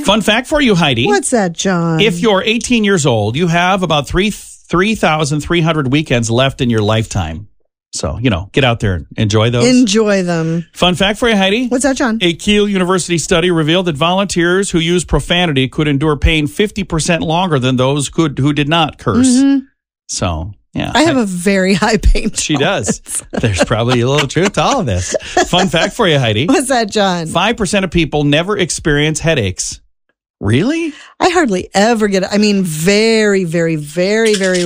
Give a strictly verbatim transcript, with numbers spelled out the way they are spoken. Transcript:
Fun fact for you, Heidi. What's that, John? If you're eighteen years old, you have about three three thousand three hundred weekends left in your lifetime. So, you know, get out there and enjoy those. Enjoy them. Fun fact for you, Heidi. What's that, John? A Kiel University study revealed that volunteers who use profanity could endure pain fifty percent longer than those who, who did not curse. Mm-hmm. So, yeah. I have I, a very high pain She does. There's probably a little truth to all of this. Fun fact for you, Heidi. What's that, John? five percent of people never experience headaches. Really? I hardly ever get it. I mean, very, very, very, very